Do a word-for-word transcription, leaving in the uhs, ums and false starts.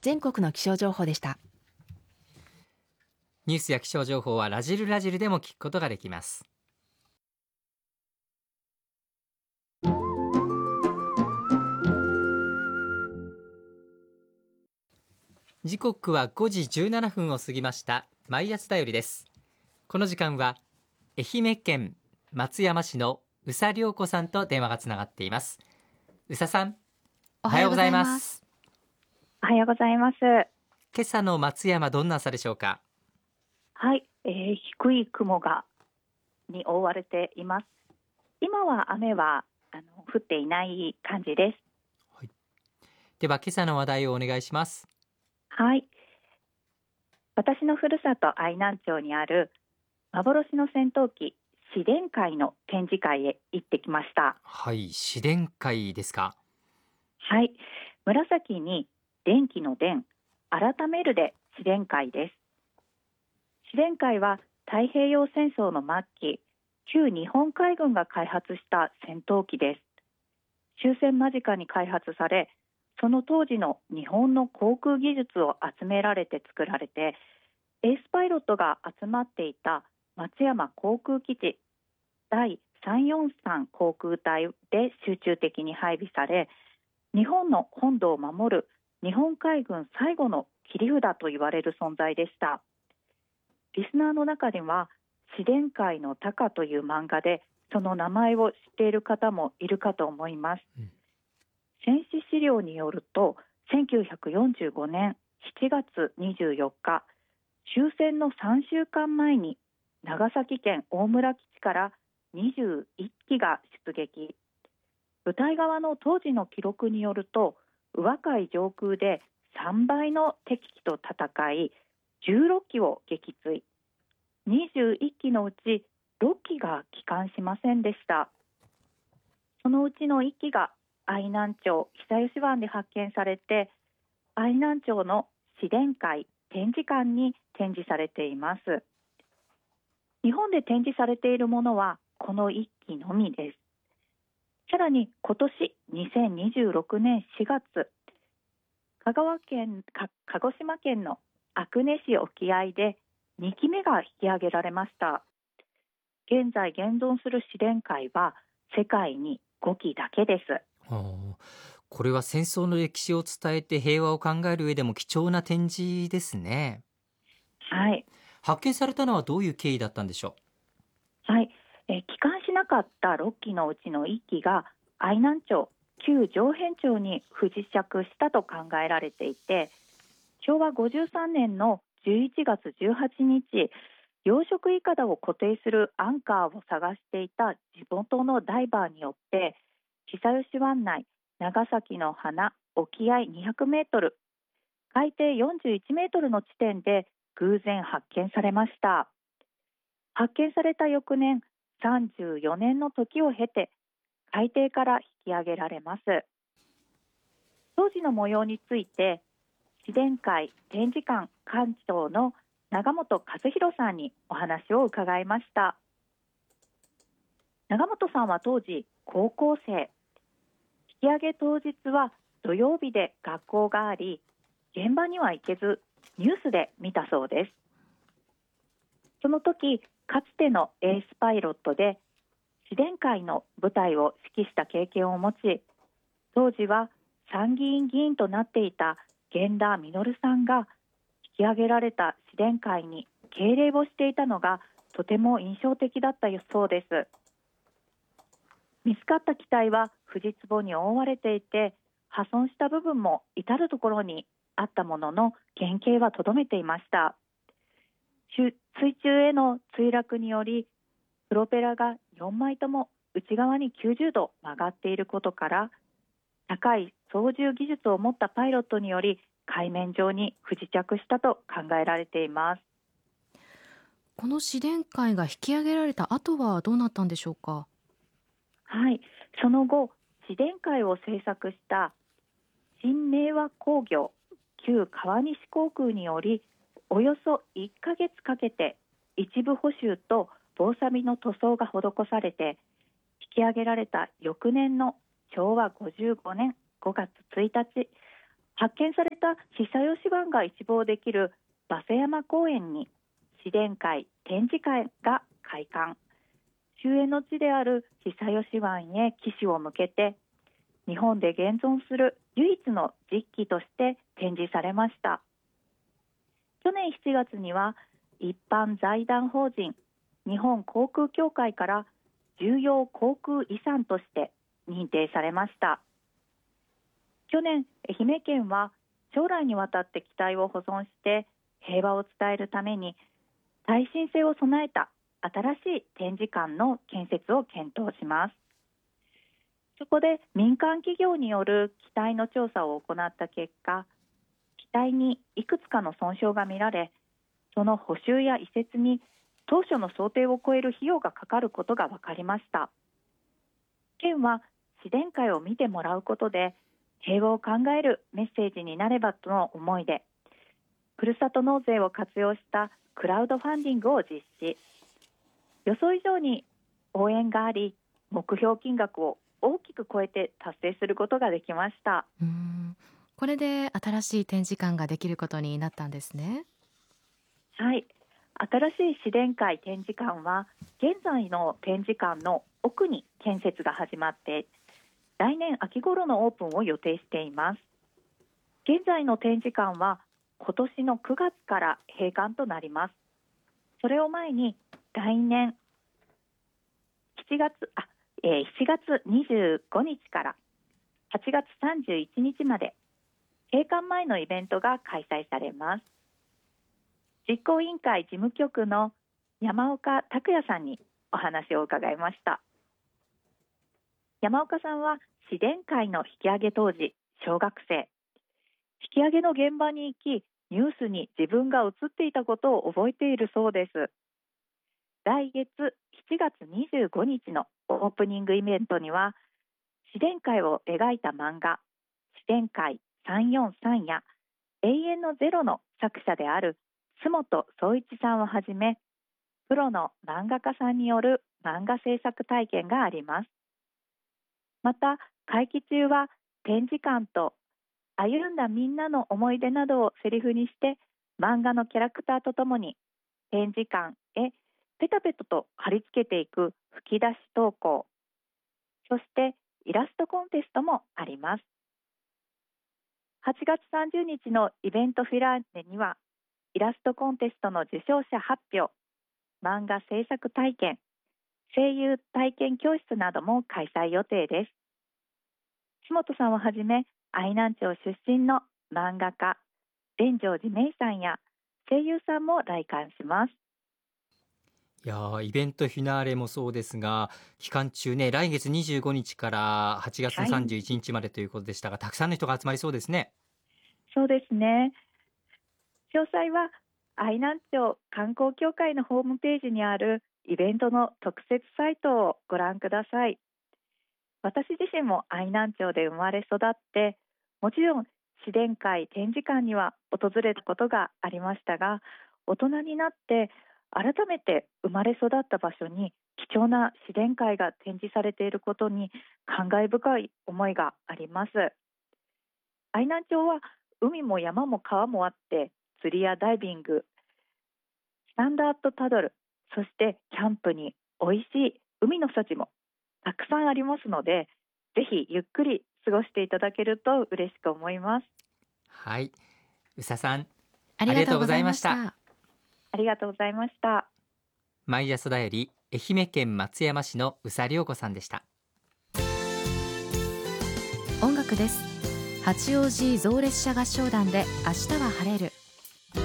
全国の気象情報でした。 ニュースや気象情報はラジルラジルでも聞くことができます。時刻はごじじゅうななふんを過ぎました。毎朝だよりです。この時間は愛媛県松山市の宇佐良子さんと電話がつながっています。宇佐さん、おはようございます。 おはようございます。 今朝の松山、どんな朝でしょうか？ はい、えー、低い雲がに覆われています。今は雨はあの降っていない感じです。 はい、では今朝の話題をお願いします。 はい、私のふるさと愛南町にある幻の戦闘機試練会の展示会へ行ってきました。 はい、試練会ですか？ はい、紫に電気の電、改めるで試練会です。試練会は太平洋戦争の末期、旧日本海軍が開発した戦闘機です。終戦間近に開発され、その当時の日本の航空技術を集められて作られて、エースパイロットが集まっていた松山航空基地だいさんよんさん航空隊で集中的に配備され、日本の本土を守る日本海軍最後の切り札と言われる存在でした。リスナーの中には試練会のタカという漫画でその名前を知っている方もいるかと思います。うん、戦史資料によるとせんきゅうひゃくよんじゅうごねんしちがつにじゅうよっか、終戦のさんしゅうかんまえに長崎県大村基地からにじゅういっきが出撃。部隊側の当時の記録によると、宇和海上空でさんばいの敵機と戦いじゅうろっきを撃墜。にじゅういっきのうちろっきが帰還しませんでした。そのうちのいっきが愛南町久吉湾で発見されて、愛南町の試練会展示館に展示されています。日本で展示されているものはこのいっきのみです。さらに今年にせんにじゅうろくねんしがつ、香川県か鹿児島県の阿久根市沖合でにきめが引き上げられました。現在現存する試練会は世界にごきだけです。 これは戦争の歴史を伝えて平和を考える上でも貴重な展示ですね。 はい。 発見されたのはどういう経緯だったんでしょう？はい、え帰還しなかったろっきのうちのいっきが愛南町旧上辺町に不時着したと考えられていて、しょうわごじゅうさんねんのじゅういちがつじゅうはちにち、養殖いかだを固定するアンカーを探していた地元のダイバーによって久吉湾内長崎の花沖合にひゃくメートル、海底よんじゅういちメートルの地点で偶然発見されました。発見された翌年さんじゅうよねんの時を経て海底から引き上げられます。当時の模様について試練会展示館館長の長本和弘さんにお話を伺いました。長本さんは当時高校生、引き上げ当日は土曜日で学校があり、現場には行けずニュースで見たそうです。その時かつてのエースパイロットで試練会の部隊を指揮した経験を持ち、当時は参議院議員となっていた源田実さんが引き上げられた試練会に敬礼をしていたのがとても印象的だったそうです。見つかった機体はフジツボに覆われていて、破損した部分も至るところにあったものの原型はとどめていました。水中への墜落によりプロペラがよんまいとも内側にきゅうじゅうど曲がっていることから、高い操縦技術を持ったパイロットにより海面上に不時着したと考えられています。 この試練会が引き上げられた後はどうなったんでしょうか？ はい、その後試練会を製作した新明和工業旧川西航空によりおよそいっかげつかけて一部補修と防錆の塗装が施されて、引き上げられた翌年のしょうわごじゅうごねんごがつついたち、 発見された久吉湾が一望できる馬瀬山公園に市電会展示会が開館。終焉の地である久吉湾へ旗手を向けて、日本で現存する唯一の実機として展示されました。去年しちがつには一般財団法人日本航空協会から重要航空遺産として認定されました。去年、愛媛県は将来にわたって機体を保存して平和を伝えるために耐震性を備えた新しい展示館の建設を検討します。そこで民間企業による機体の調査を行った結果、機体にいくつかの損傷が見られ、その補修や移設に当初の想定を超える費用がかかることが分かりました。県は市電会を見てもらうことで平和を考えるメッセージになればとの思いで、ふるさと納税を活用したクラウドファンディングを実施。予想以上に応援があり、目標金額を大きく超えて達成することができました。 うーん、これで新しい展示館ができることになったんですね。 はい、新しい市電会展示館は現在の展示館の奥に建設が始まって、来年秋頃のオープンを予定しています。現在の展示館は今年のくがつから閉館となります。それを前に来年しちがつあ、えー、しちがつにじゅうごにちからはちがつさんじゅういちにちまで閉館前のイベントが開催されます。実行委員会事務局の山岡拓也さんにお話を伺いました。山岡さんは市電会の引き上げ当時小学生、引き上げの現場に行き、ニュースに自分が映っていたことを覚えているそうです。来月しちがつにじゅうごにちのオープニングイベントには、市電会を描いた漫画市電会さんよんさんや永遠のゼロの作者である洲本総一さんをはじめ、プロの漫画家さんによる漫画制作体験があります。また会期中は展示館と歩んだみんなの思い出などをセリフにして漫画のキャラクターとともに展示館へペタペタと貼り付けていく吹き出し投稿、そしてイラストコンテストもあります。はちがつさんじゅうにちのイベントフィラーレにはイラストコンテストの受賞者発表、漫画制作体験、声優体験教室なども開催予定です。洲本さんをはじめ愛南町出身の漫画家連城寺芽衣さんや声優さんも来館します。 いやー、イベントフィナーレもそうですが、期間中ね、来月にじゅうごにちからはちがつさんじゅういちにちまでということでしたが、はい、たくさんの人が集まりそうですね。 そうですね。詳細は愛南町観光協会のホームページにあるイベントの特設サイトをご覧ください。私自身も愛南町で生まれ育って、もちろん市電会展示館には訪れたことがありましたが、大人になって改めて生まれ育った場所に貴重な市電会が展示されていることに感慨深い思いがあります。愛南町は海も山も川もあって、釣りやダイビング、スタンダードパドル、そしてキャンプに美味しい海の幸もたくさんありますので、ぜひゆっくり過ごしていただけると嬉しく思います。 はい、宇佐さんありがとうございました。 ありがとうございました。 毎朝だより愛媛県松山市の宇佐良子さんでした。 音楽です。八王子象列車合唱団で明日は晴れる。